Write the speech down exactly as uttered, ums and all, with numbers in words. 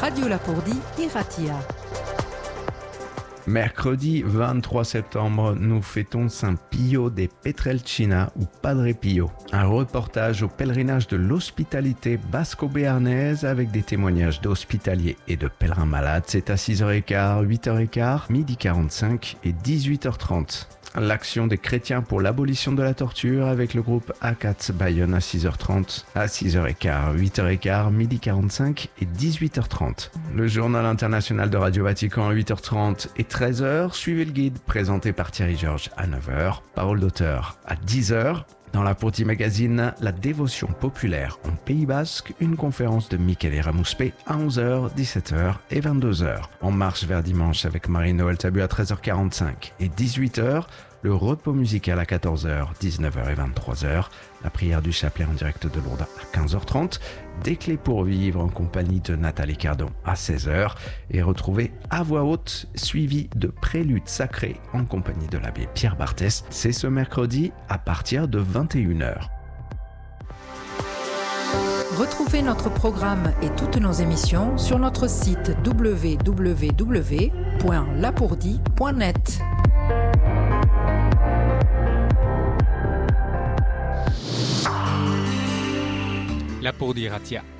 Radio Lapourdie, Iratia. Mercredi vingt-trois septembre, nous fêtons Saint Pio de Pietrelcina ou Padre Pio. Un reportage au pèlerinage de l'hospitalité basco-béarnaise avec des témoignages d'hospitaliers et de pèlerins malades. C'est à six heures quinze, huit heures quinze, midi quarante-cinq et dix-huit heures trente. L'action des chrétiens pour l'abolition de la torture avec le groupe A quatre Bayonne à six heures trente, à six heures quinze, huit heures quinze, midi quarante-cinq et dix-huit heures trente. Le journal international de Radio Vatican à huit heures trente et treize heures. Suivez le guide présenté par Thierry Georges à neuf heures. Parole d'auteur à dix heures. Dans la Lapourdie Magazine, la dévotion populaire en Pays Basque, une conférence de Michele Ramuspé à onze heures, dix-sept heures et vingt-deux heures. En marche vers dimanche avec Marie-Noël Tabu à treize heures quarante-cinq et dix-huit heures. Le repos musical à quatorze heures, dix-neuf heures et vingt-trois heures. La prière du chapelet en direct de Lourdes à quinze heures trente. Des clés pour vivre en compagnie de Nathalie Cardon à seize heures. Et retrouvez à voix haute, suivi de préludes sacrés en compagnie de l'abbé Pierre Barthès. C'est ce mercredi à partir de vingt et une heures. Retrouvez notre programme et toutes nos émissions sur notre site w w w point lapourdie point net. Lapourdie Iratia.